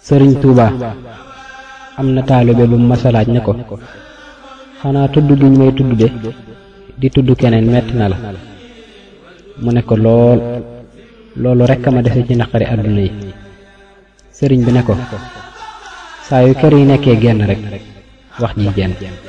sëriñ Tuuba am na taalibe bu masalaaj ne ko xanaa tudd gi ñu may tudd de di tudd keneen metti na la mu ne ko loolu rekk ma dese ci naqari àdduna yi sëriñ bi ne ko saa yu kër yi nekkee genn rek wax ji jenn